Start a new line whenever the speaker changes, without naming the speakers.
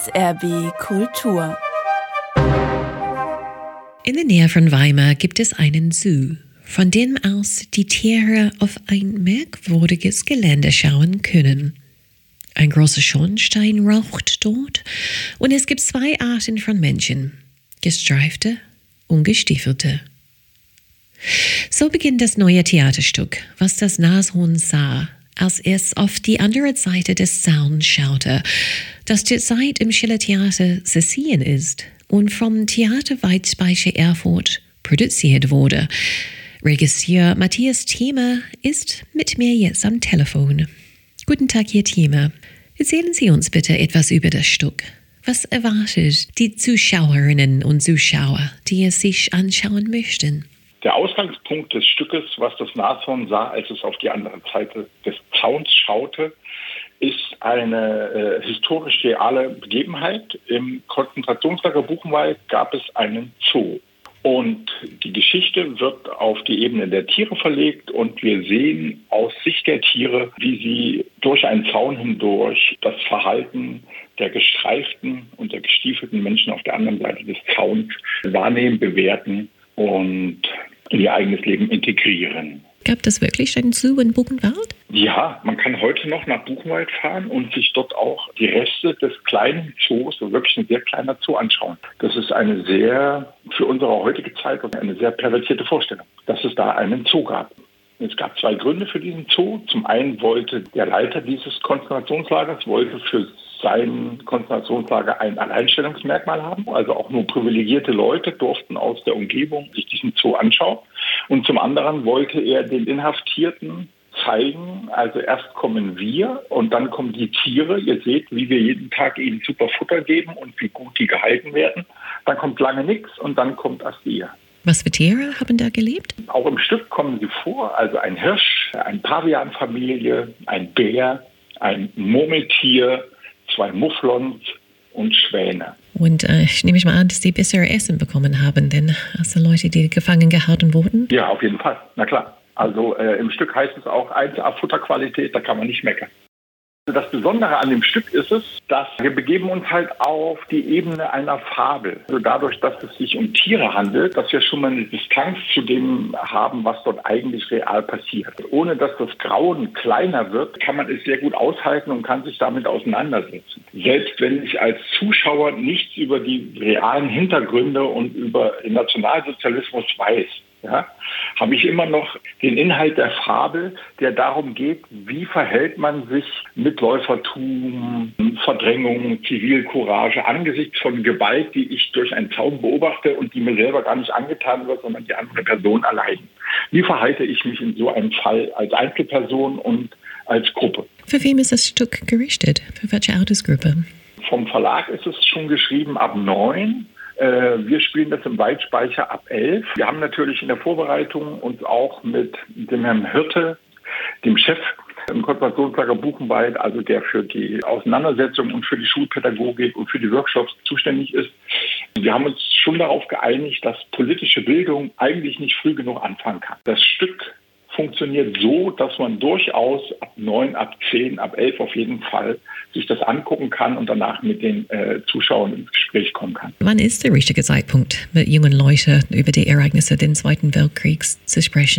SRB Kultur.
In der Nähe von Weimar gibt es einen Zoo, von dem aus die Tiere auf ein merkwürdiges Gelände schauen können. Ein großer Schornstein raucht dort und es gibt 2 Arten von Menschen, gestreifte und gestiefelte. So beginnt das neue Theaterstück, was das Nashorn sah, als es auf die andere Seite des Zauns schaute, das derzeit im Schillertheater zu sehen ist und vom Theater Weißspeicher Erfurt produziert wurde. Regisseur Matthias Thiemer ist mit mir jetzt am Telefon. Guten Tag, Herr Thiemer. Erzählen Sie uns bitte etwas über das Stück. Was erwartet die Zuschauerinnen und Zuschauer, die es sich anschauen möchten?
Der Ausgangspunkt des Stückes, was das Nashorn sah, als es auf die andere Seite des Zauns schaute, ist eine historisch reale Begebenheit. Im Konzentrationslager Buchenwald gab es einen Zoo. Und die Geschichte wird auf die Ebene der Tiere verlegt und wir sehen aus Sicht der Tiere, wie sie durch einen Zaun hindurch das Verhalten der gestreiften und der gestiefelten Menschen auf der anderen Seite des Zauns wahrnehmen, bewerten und in ihr eigenes Leben integrieren.
Gab es wirklich einen Zoo in Buchenwald?
Ja, man kann heute noch nach Buchenwald fahren und sich dort auch die Reste des kleinen Zoos, so wirklich ein sehr kleiner Zoo, anschauen. Das ist eine sehr, für unsere heutige Zeit, eine sehr pervertierte Vorstellung, dass es da einen Zoo gab. Es gab 2 Gründe für diesen Zoo. Zum einen wollte der Leiter dieses Konzentrationslagers für sein Konzentrationslager ein Alleinstellungsmerkmal haben. Also auch nur privilegierte Leute durften aus der Umgebung sich diesen Zoo anschauen. Und zum anderen wollte er den Inhaftierten zeigen, also erst kommen wir und dann kommen die Tiere. Ihr seht, wie wir jeden Tag ihnen super Futter geben und wie gut die gehalten werden. Dann kommt lange nichts und dann kommt erst ihr.
Was für Tiere haben da gelebt?
Auch im Stück kommen sie vor, also ein Hirsch, eine Pavianfamilie, ein Bär, ein Murmeltier, 2 Mufflons und Schwäne.
Und ich nehme mal an, dass die bessere Essen bekommen haben, denn als die Leute, die gefangen gehalten wurden?
Ja, auf jeden Fall, na klar. Also im Stück heißt es auch 1A Futterqualität, da kann man nicht meckern. Das Besondere an dem Stück ist es, dass wir begeben uns halt auf die Ebene einer Fabel. Also dadurch, dass es sich um Tiere handelt, dass wir schon mal eine Distanz zu dem haben, was dort eigentlich real passiert. Ohne dass das Grauen kleiner wird, kann man es sehr gut aushalten und kann sich damit auseinandersetzen. Selbst wenn ich als Zuschauer nichts über die realen Hintergründe und über den Nationalsozialismus weiß, ja, habe ich immer noch den Inhalt der Fabel, der darum geht, wie verhält man sich mit Läufertum, Verdrängung, Zivilcourage angesichts von Gewalt, die ich durch einen Zaun beobachte und die mir selber gar nicht angetan wird, sondern die andere Person allein. Wie verhalte ich mich in so einem Fall als Einzelperson und als Gruppe?
Für wen ist das Stück gerichtet? Für welche Altersgruppe?
Vom Verlag ist es schon geschrieben ab 9. Wir spielen das im Weißspeicher ab 11. Wir haben natürlich in der Vorbereitung uns auch mit dem Herrn Hirte, dem Chef im Konzentrationslager Buchenwald, also der für die Auseinandersetzung und für die Schulpädagogik und für die Workshops zuständig ist. Wir haben uns schon darauf geeinigt, dass politische Bildung eigentlich nicht früh genug anfangen kann. Das Stück funktioniert so, dass man durchaus ab 9, ab 10, ab 11 auf jeden Fall sich das angucken kann und danach mit den Zuschauern ins Gespräch kommen kann.
Wann ist der richtige Zeitpunkt, mit jungen Leuten über die Ereignisse des Zweiten Weltkriegs zu sprechen?